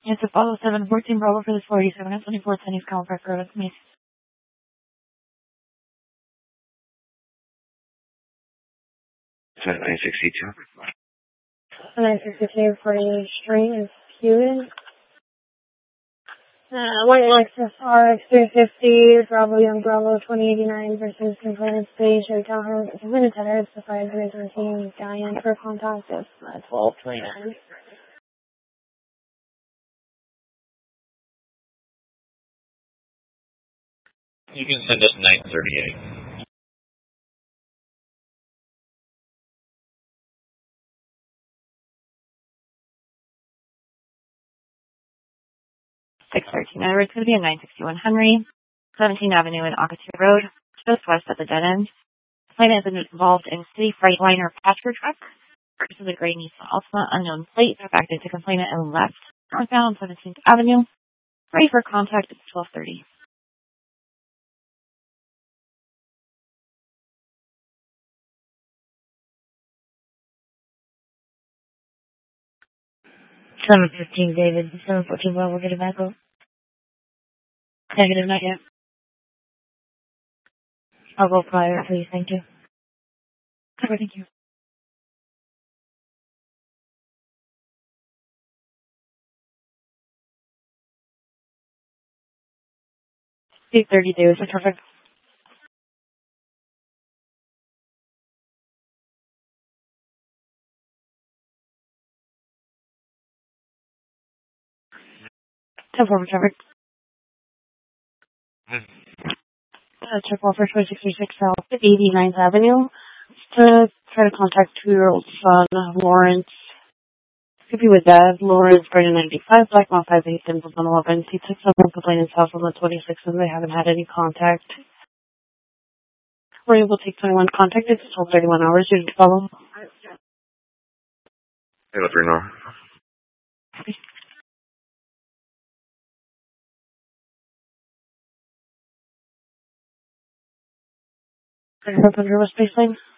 It's a follow 714 Bravo for the 47 and 24 tennis Calvert Road with me. 962. 962 40 Street is Hewitt. White Lexus RX 350, Bravo Young Bravo 2089 versus Complainant Stage, Townhouse, Complainant Tenor, the 517 Diane for contact is 1229. You can send it 938. It's going to be a 961 Henry, 17th Avenue and Ocotillo Road, just west at the dead end. The client has been involved in City Freightliner passenger truck. This is a gray Nissan Altima, unknown plate, backed into complainant and left northbound 17th Avenue. Ready for contact at 12:30. $715 David, 714 Bravo, get it back up. Negative, not yet. I'll go prior, please, thank you. Okay, thank you. 8:30 David, that's perfect. Check for 2636 South 89th Avenue. To try to contact 2-year-old son, Lawrence. Could be with dad, Lawrence, Brandon 95, Black Mount 58, Dimples 111. He took someone complaining himself on the 26th and they haven't had any contact. We're able to take 21 contact. It's still 31 hours. You didn't follow. Hey, let her know. Under what space lane?